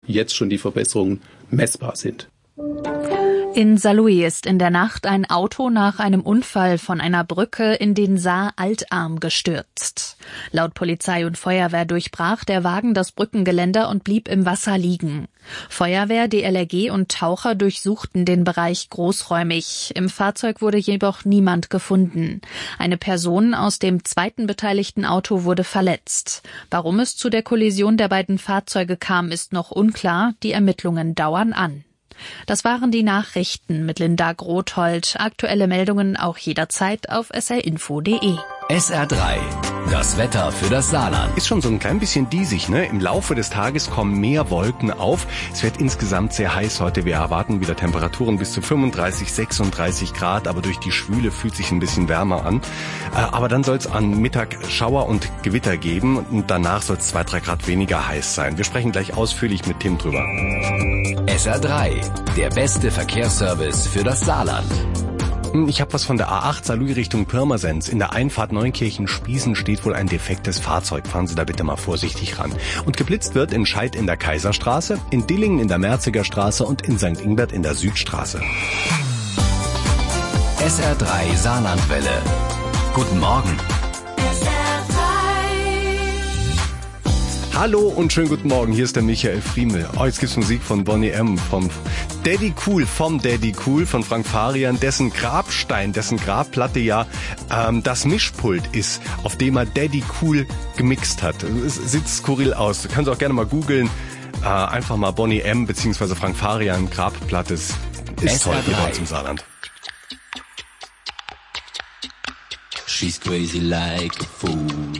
jetzt schon die Verbesserungen messbar sind. In Saarlouis ist in der Nacht ein Auto nach einem Unfall von einer Brücke in den Saar-Altarm gestürzt. Laut Polizei und Feuerwehr durchbrach der Wagen das Brückengeländer und blieb im Wasser liegen. Feuerwehr, DLRG und Taucher durchsuchten den Bereich großräumig. Im Fahrzeug wurde jedoch niemand gefunden. Eine Person aus dem zweiten beteiligten Auto wurde verletzt. Warum es zu der Kollision der beiden Fahrzeuge kam, ist noch unklar. Die Ermittlungen dauern an. Das waren die Nachrichten mit Linda Grothold. Aktuelle Meldungen auch jederzeit auf srinfo.de. SR3, das Wetter für das Saarland. Ist schon so ein klein bisschen diesig, ne? Im Laufe des Tages kommen mehr Wolken auf. Es wird insgesamt sehr heiß heute. Wir erwarten wieder Temperaturen bis zu 35, 36 Grad, aber durch die Schwüle fühlt sich ein bisschen wärmer an. Aber dann soll es am Mittag Schauer und Gewitter geben und danach soll es 2-3 Grad weniger heiß sein. Wir sprechen gleich ausführlich mit Tim drüber. SR3, der beste Verkehrsservice für das Saarland. Ich habe was von der A8 Saarlouis Richtung Pirmasens. In der Einfahrt Neunkirchen-Spießen steht wohl ein defektes Fahrzeug. Fahren Sie da bitte mal vorsichtig ran. Und geblitzt wird in Scheid in der Kaiserstraße, in Dillingen in der Merziger Straße und in St. Ingbert in der Südstraße. SR3 Saarlandwelle. Guten Morgen. Hallo und schönen guten Morgen, hier ist der Michael Friemel. Jetzt gibt's Musik von Boney M. vom Daddy Cool von Frank Farian, dessen Grabstein, dessen Grabplatte ja das Mischpult ist, auf dem er Daddy Cool gemixt hat. Es sieht skurril aus, du kannst auch gerne mal googeln, einfach mal Boney M. bzw. Frank Farian Grabplatte, ist toll hier bei uns im Saarland. She's crazy like a fool.